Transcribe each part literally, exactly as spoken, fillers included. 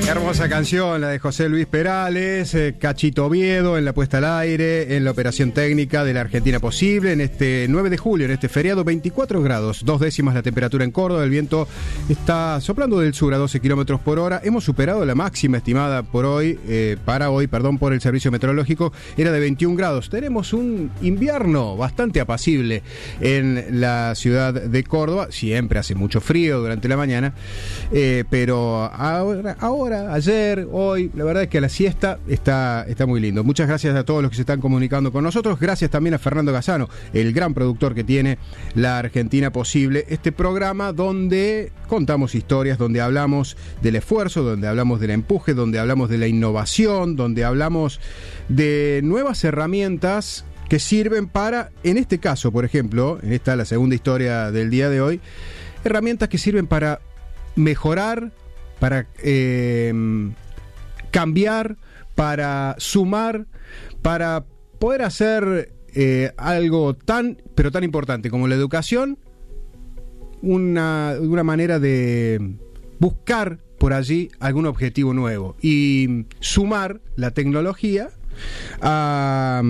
Hermosa canción, la de José Luis Perales, eh, Cachito Oviedo en la puesta al aire, en la operación técnica de la Argentina Posible, en este nueve de julio, en este feriado, veinticuatro grados, dos décimas la temperatura en Córdoba, el viento está soplando del sur a doce kilómetros por hora, hemos superado la máxima estimada por hoy, eh, para hoy, perdón, por el servicio meteorológico, era de veintiún grados, tenemos un invierno bastante apacible en la ciudad de Córdoba, siempre hace mucho frío durante la mañana, eh, pero ahora, ahora ayer, hoy, la verdad es que a la siesta está, está muy lindo. Muchas gracias a todos los que se están comunicando con nosotros. Gracias también a Fernando Gazzano, el gran productor que tiene La Argentina Posible, este programa donde contamos historias, donde hablamos del esfuerzo, donde hablamos del empuje, donde hablamos de la innovación, donde hablamos de nuevas herramientas que sirven para, en este caso, por ejemplo, en esta la segunda historia del día de hoy, herramientas que sirven para mejorar, para eh, cambiar, para sumar, para poder hacer eh, algo tan, pero tan importante como la educación, una, una manera de buscar por allí algún objetivo nuevo y sumar la tecnología a,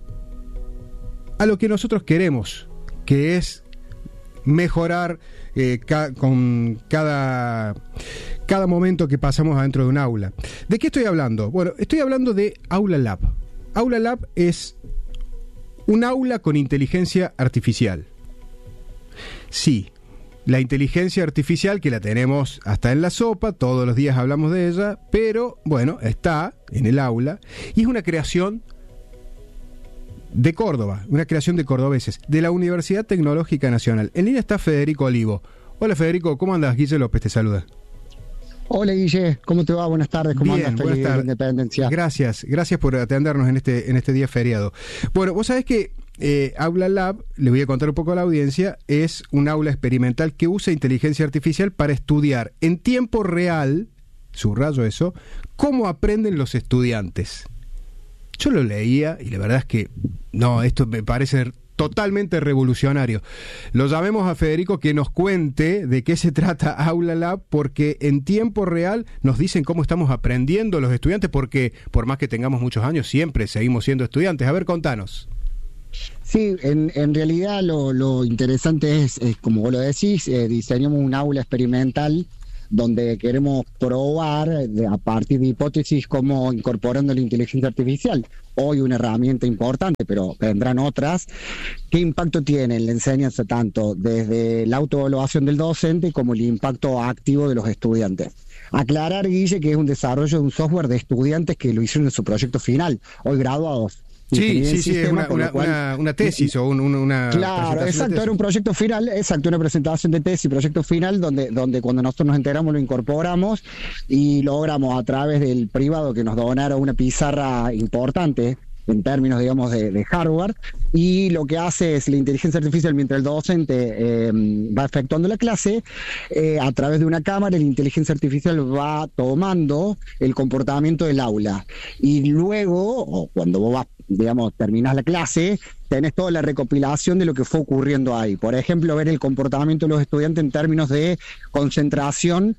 a lo que nosotros queremos, que es mejorar eh, ca- con cada, cada momento que pasamos adentro de un aula. ¿De qué estoy hablando? Bueno, estoy hablando de Aula Lab. Aula Lab es un aula con inteligencia artificial. Sí, la inteligencia artificial que la tenemos hasta en la sopa, todos los días hablamos de ella, pero bueno, está en el aula y es una creación de Córdoba, una creación de cordobeses, de la Universidad Tecnológica Nacional. En línea está Federico Olivo. Hola Federico, ¿cómo andas? Guille López te saluda. Hola Guille, ¿cómo te va? Buenas tardes, ¿cómo Bien, andas? Buenas Feliz tardes. Independencia. Gracias, gracias por atendernos en este, en este día feriado. Bueno, vos sabés que eh, Aula Lab, le voy a contar un poco a la audiencia, es un aula experimental que usa inteligencia artificial para estudiar en tiempo real, subrayo eso, cómo aprenden los estudiantes. Yo lo leía y la verdad es que, no, esto me parece totalmente revolucionario. Lo llamemos a Federico que nos cuente de qué se trata Aula Lab, porque en tiempo real nos dicen cómo estamos aprendiendo los estudiantes, porque por más que tengamos muchos años, siempre seguimos siendo estudiantes. A ver, contanos. Sí, en, en realidad lo, lo interesante es, es, como vos lo decís, eh, diseñamos un aula experimental donde queremos probar de, a partir de hipótesis cómo incorporando la inteligencia artificial, hoy una herramienta importante, pero vendrán otras, qué impacto tiene en la enseñanza tanto desde la autoevaluación del docente como el impacto activo de los estudiantes. Aclarar, Guille, que es un desarrollo de un software de estudiantes que lo hicieron en su proyecto final, hoy graduados. Sí, sí, sí, es una, una, cual, una, una tesis o un, una claro, exacto, era un proyecto final, exacto, una presentación de tesis, proyecto final, donde, donde cuando nosotros nos enteramos lo incorporamos y logramos a través del privado que nos donara una pizarra importante en términos, digamos, de, de hardware, y lo que hace es la inteligencia artificial mientras el docente eh, va efectuando la clase, eh, a través de una cámara, la inteligencia artificial va tomando el comportamiento del aula, y luego, o cuando vos vas, digamos, terminás la clase, tenés toda la recopilación de lo que fue ocurriendo ahí. Por ejemplo, ver el comportamiento de los estudiantes en términos de concentración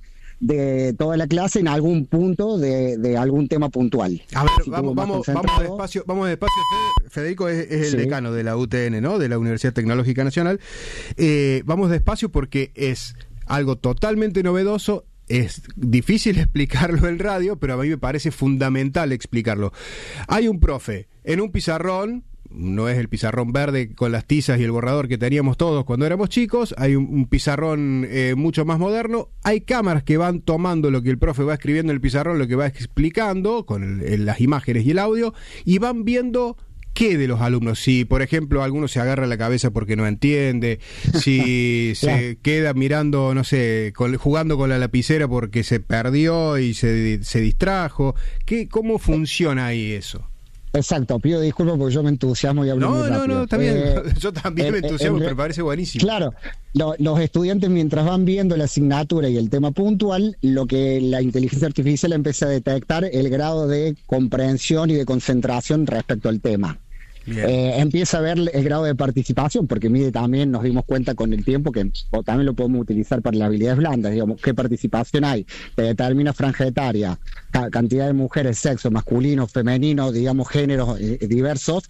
de toda la clase en algún punto de, de algún tema puntual. A ver, si vamos, vamos, vamos despacio, vamos despacio. Federico es, es el sí. decano de la U T N, ¿no? De la Universidad Tecnológica Nacional. Eh, vamos despacio porque es algo totalmente novedoso. Es difícil explicarlo en radio, pero a mí me parece fundamental explicarlo. Hay un profe en un pizarrón, no es el pizarrón verde con las tizas y el borrador que teníamos todos cuando éramos chicos, hay un, un pizarrón eh, mucho más moderno, hay cámaras que van tomando lo que el profe va escribiendo en el pizarrón, lo que va explicando con el, el, las imágenes y el audio, y van viendo qué de los alumnos, si por ejemplo alguno se agarra la cabeza porque no entiende, si se queda mirando, no sé, con, jugando con la lapicera porque se perdió y se, se distrajo, ¿qué, cómo funciona ahí eso? Exacto, pido disculpas porque yo me entusiasmo y hablo no, muy rápido. No, no, está bien, eh, yo también eh, me entusiasmo, eh, pero me parece buenísimo. Claro, lo, los estudiantes mientras van viendo la asignatura y el tema puntual, lo que la inteligencia artificial empieza a detectar el grado de comprensión y de concentración respecto al tema. eh, empieza a ver el grado de participación, porque mide también, nos dimos cuenta con el tiempo que o también lo podemos utilizar para las habilidades blandas, digamos, qué participación hay, te determina franja etaria, ca- cantidad de mujeres, sexo, masculino, femenino, digamos, géneros eh, diversos.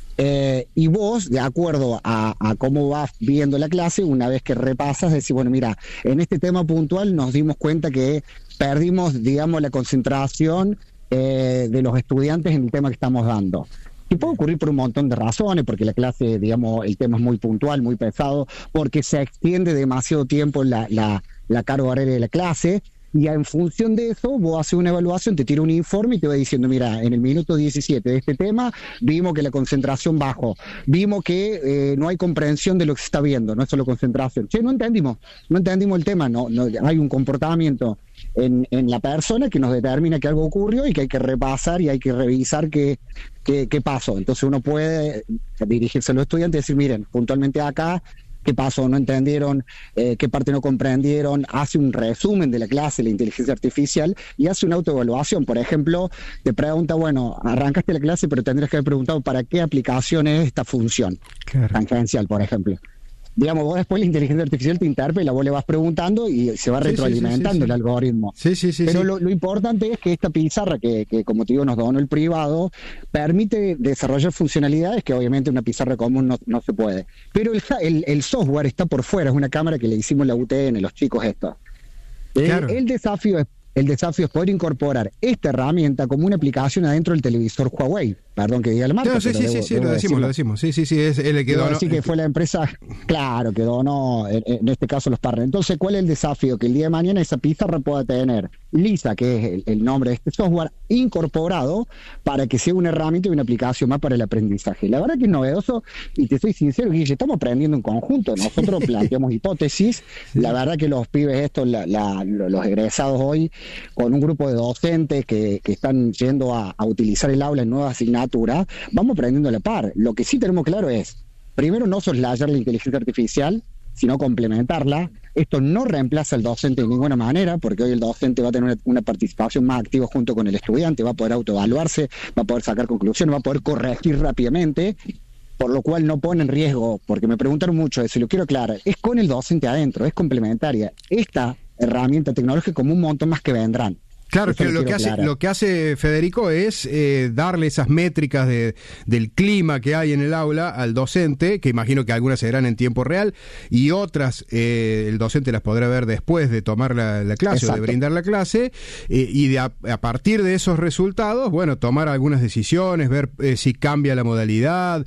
Eh, y vos, de acuerdo a, a cómo vas viendo la clase, una vez que repasas, decís, bueno, mira, en este tema puntual nos dimos cuenta que perdimos, digamos, la concentración eh, de los estudiantes en el tema que estamos dando. Y puede ocurrir por un montón de razones, porque la clase, digamos, el tema es muy puntual, muy pesado, porque se extiende demasiado tiempo la, la, la carga horaria de la clase. Y en función de eso, vos haces una evaluación, te tira un informe y te va diciendo, mira, en el minuto diecisiete de este tema, vimos que la concentración bajó, vimos que eh, no hay comprensión de lo que se está viendo, no es solo concentración. Che, no entendimos, no entendimos el tema, no, no hay un comportamiento en, en la persona que nos determina que algo ocurrió y que hay que repasar y hay que revisar qué, qué, qué pasó. Entonces uno puede dirigirse a los estudiantes y decir, miren, puntualmente acá, qué pasó, no entendieron, eh, qué parte no comprendieron, hace un resumen de la clase, la inteligencia artificial, y hace una autoevaluación. Por ejemplo, te pregunta, bueno, arrancaste la clase, pero tendrías que haber preguntado para qué aplicación es esta función, claro, tangencial, por ejemplo. Digamos, vos después la inteligencia artificial te interpela, vos le vas preguntando y se va sí, retroalimentando sí, sí, sí, el algoritmo. Sí, sí, sí. Pero sí. Lo, lo importante es que esta pizarra, que, que como te digo nos donó el privado, permite desarrollar funcionalidades que obviamente una pizarra común no, no se puede. Pero el, el, el software está por fuera, es una cámara que le hicimos la U T N, los chicos estos. Claro. El, el desafío es El desafío es poder incorporar esta herramienta como una aplicación adentro del televisor Huawei. Perdón que diga la marca. No, sí, sí, debo, sí, sí, lo decimos, decirlo. lo decimos. Sí, sí, sí, es el que donó. Así que fue la empresa, claro, que donó, en, en este caso, los partners. Entonces, ¿cuál es el desafío? Que el día de mañana esa pizarra pueda tener Lisa, que es el, el nombre de este software, incorporado para que sea una herramienta y una aplicación más para el aprendizaje. La verdad que es novedoso, y te soy sincero, Guille, estamos aprendiendo en conjunto. Nosotros sí. planteamos hipótesis. Sí. La verdad que los pibes estos, la, la, los egresados hoy, con un grupo de docentes que, que están yendo a, a utilizar el aula en nuevas asignaturas, vamos aprendiendo a la par. Lo que sí tenemos claro es, primero, no soslayar la inteligencia artificial, sino complementarla. Esto no reemplaza al docente de ninguna manera, porque hoy el docente va a tener una, una participación más activa junto con el estudiante, va a poder autoevaluarse, va a poder sacar conclusiones, va a poder corregir rápidamente, por lo cual no pone en riesgo, porque me preguntaron mucho eso, y lo quiero aclarar, es con el docente adentro, es complementaria. Esta herramienta tecnológica como un montón más que vendrán. Claro, que lo que, hace, lo que hace Federico es eh, darle esas métricas de, del clima que hay en el aula al docente, que imagino que algunas serán en tiempo real y otras eh, el docente las podrá ver después de tomar la, la clase Exacto. o de brindar la clase, eh, y de a, a partir de esos resultados, bueno, tomar algunas decisiones, ver eh, si cambia la modalidad,